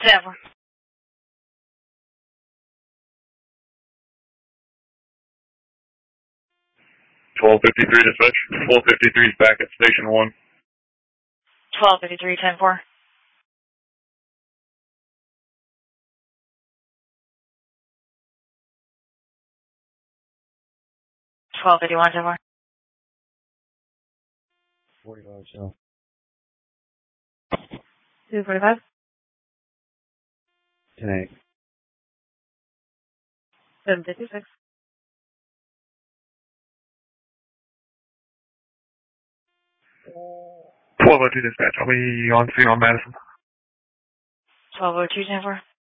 10-4. 1253 dispatch. 1253 is back at station 1. 1253, 10-4. 1251, 10-4. 45 south. 245. 10-8. 756. 1202 dispatch. I'll be on scene on Madison. 1202, 10-4.